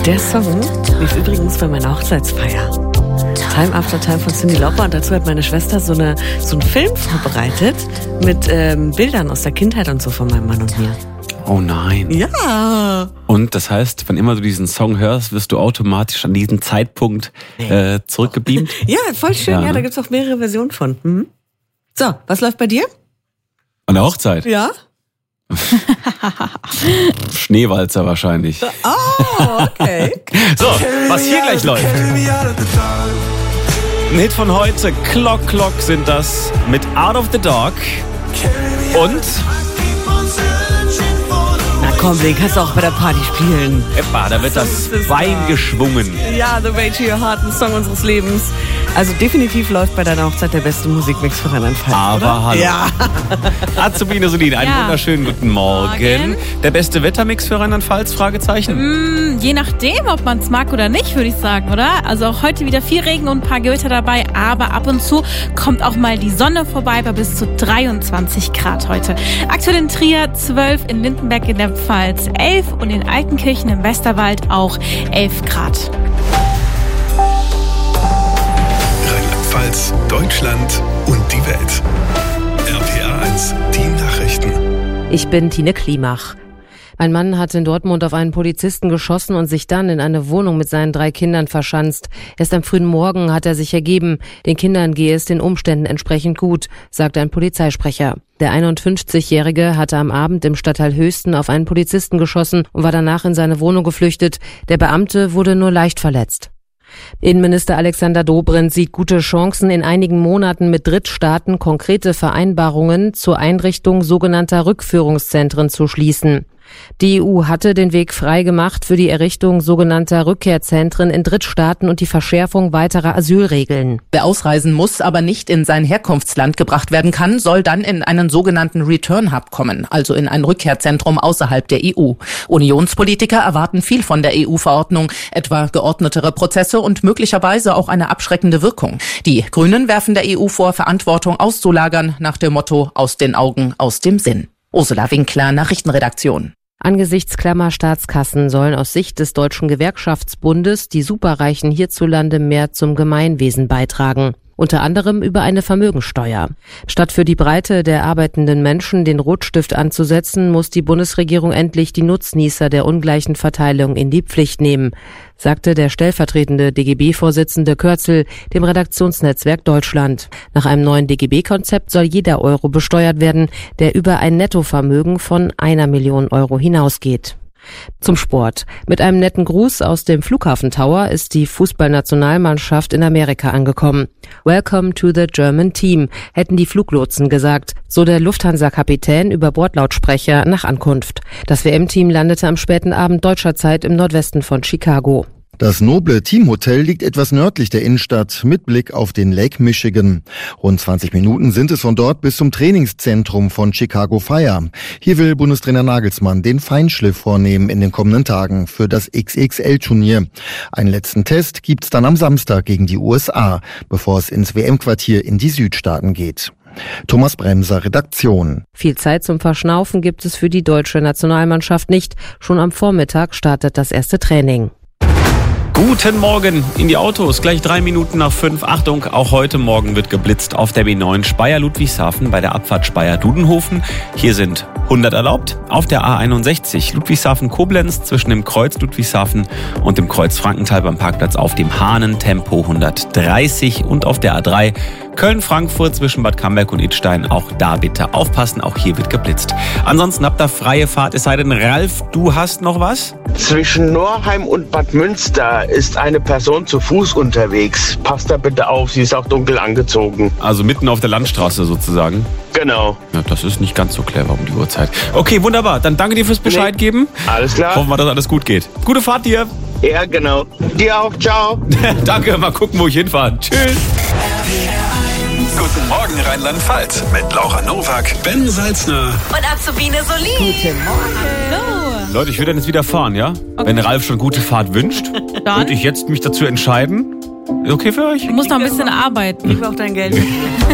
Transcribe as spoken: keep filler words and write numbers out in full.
Der Song lief übrigens bei meiner Hochzeitsfeier. Time After Time von Cyndi Lauper. Und dazu hat meine Schwester so, eine, so einen Film vorbereitet mit ähm, Bildern aus der Kindheit und so von meinem Mann und mir. Oh nein. Ja. Und das heißt, wann immer du diesen Song hörst, wirst du automatisch an diesen Zeitpunkt äh, zurückgebeamt? Ja, voll schön. Ja, Ja, ja, ne? da gibt's auch mehrere Versionen von. Mhm. So, was läuft bei dir? An der Hochzeit? Ja. Schneewalzer wahrscheinlich. Oh, okay. So, was hier gleich läuft. Ein Hit von heute, Clock Clock sind das mit Out of the Dark. Und Na komm, den kannst du auch bei der Party spielen. Eppa, da wird das Bein geschwungen. Ja, The Way to Your Heart, ein Song unseres Lebens. Also definitiv läuft bei deiner Hochzeit der beste Musikmix für Rheinland-Pfalz, Aber oder? hallo. Ja. Azubine Solin, einen Ja. wunderschönen guten Morgen. Morgen. Der beste Wettermix für Rheinland-Pfalz? Fragezeichen. Mm, je nachdem, ob man es mag oder nicht, würde ich sagen, oder? Also auch heute wieder viel Regen und ein paar Gewitter dabei, aber ab und zu kommt auch mal die Sonne vorbei bei bis zu dreiundzwanzig Grad heute. Aktuell in Trier zwölf, in Lindenberg in der Pfalz elf und in Altenkirchen im Westerwald auch elf Grad. Rheinland-Pfalz, Deutschland und die Welt. R P R eins, die Nachrichten. Ich bin Tine Klimach. Ein Mann hat in Dortmund auf einen Polizisten geschossen und sich dann in eine Wohnung mit seinen drei Kindern verschanzt. Erst am frühen Morgen hat er sich ergeben. Den Kindern gehe es den Umständen entsprechend gut, sagte ein Polizeisprecher. Der einundfünfzigjährige hatte am Abend im Stadtteil Höchsten auf einen Polizisten geschossen und war danach in seine Wohnung geflüchtet. Der Beamte wurde nur leicht verletzt. Innenminister Alexander Dobrindt sieht gute Chancen, in einigen Monaten mit Drittstaaten konkrete Vereinbarungen zur Einrichtung sogenannter Rückführungszentren zu schließen. Die E U hatte den Weg frei gemacht für die Errichtung sogenannter Rückkehrzentren in Drittstaaten und die Verschärfung weiterer Asylregeln. Wer ausreisen muss, aber nicht in sein Herkunftsland gebracht werden kann, soll dann in einen sogenannten Return Hub kommen, also in ein Rückkehrzentrum außerhalb der E U. Unionspolitiker erwarten viel von der E U-Verordnung, etwa geordnetere Prozesse und möglicherweise auch eine abschreckende Wirkung. Die Grünen werfen der E U vor, Verantwortung auszulagern, nach dem Motto aus den Augen, aus dem Sinn. Ursula Winkler, Nachrichtenredaktion. Angesichts klammer Staatskassen sollen aus Sicht des Deutschen Gewerkschaftsbundes die Superreichen hierzulande mehr zum Gemeinwesen beitragen. Unter anderem über eine Vermögensteuer. Statt für die Breite der arbeitenden Menschen den Rotstift anzusetzen, muss die Bundesregierung endlich die Nutznießer der ungleichen Verteilung in die Pflicht nehmen, sagte der stellvertretende D G B-Vorsitzende Kürzel dem Redaktionsnetzwerk Deutschland. Nach einem neuen D G B-Konzept soll jeder Euro besteuert werden, der über ein Nettovermögen von einer Million Euro hinausgeht. Zum Sport. Mit einem netten Gruß aus dem Flughafen Tower ist die Fußballnationalmannschaft in Amerika angekommen. Welcome to the German Team, hätten die Fluglotsen gesagt, so der Lufthansa-Kapitän über Bordlautsprecher nach Ankunft. Das W M-Team landete am späten Abend deutscher Zeit im Nordwesten von Chicago. Das noble Teamhotel liegt etwas nördlich der Innenstadt mit Blick auf den Lake Michigan. Rund zwanzig Minuten sind es von dort bis zum Trainingszentrum von Chicago Fire. Hier will Bundestrainer Nagelsmann den Feinschliff vornehmen in den kommenden Tagen für das X X L-Turnier. Einen letzten Test gibt's dann am Samstag gegen die U S A, bevor es ins W M-Quartier in die Südstaaten geht. Thomas Bremser, Redaktion. Viel Zeit zum Verschnaufen gibt es für die deutsche Nationalmannschaft nicht. Schon am Vormittag startet das erste Training. Guten Morgen in die Autos, gleich drei Minuten nach fünf. Achtung, auch heute Morgen wird geblitzt auf der B neun Speyer-Ludwigshafen bei der Abfahrt Speyer-Dudenhofen. Hier sind hundert erlaubt. Auf der A einundsechzig Ludwigshafen-Koblenz zwischen dem Kreuz Ludwigshafen und dem Kreuz Frankenthal beim Parkplatz auf dem Hahnen Tempo hundertdreißig. Und auf der A drei Köln-Frankfurt zwischen Bad Camberg und Idstein. Auch da bitte aufpassen, auch hier wird geblitzt. Ansonsten habt ihr freie Fahrt, es sei denn, Ralf, du hast noch was? Zwischen Norheim und Bad Münster ist eine Person zu Fuß unterwegs. Passt da bitte auf, sie ist auch dunkel angezogen. Also mitten auf der Landstraße sozusagen. Genau. Ja, das ist nicht ganz so clever um die Uhrzeit. Okay, wunderbar. Dann danke dir fürs Bescheid Nee. geben. Alles klar. Hoffen wir, dass alles gut geht. Gute Fahrt dir. Ja, genau. Dir auch, ciao. Danke, mal gucken, wo ich hinfahre. Tschüss. Guten Morgen Rheinland-Pfalz mit Laura Nowak, Ben Salzner Und Azubine Solin. Guten Hallo. Leute, ich würde dann jetzt wieder fahren, ja? Okay. Wenn Ralf schon gute Fahrt wünscht, Dann? würde ich jetzt mich dazu entscheiden. Ist okay für euch? Du musst noch ein bisschen arbeiten. Gib auch dein Geld.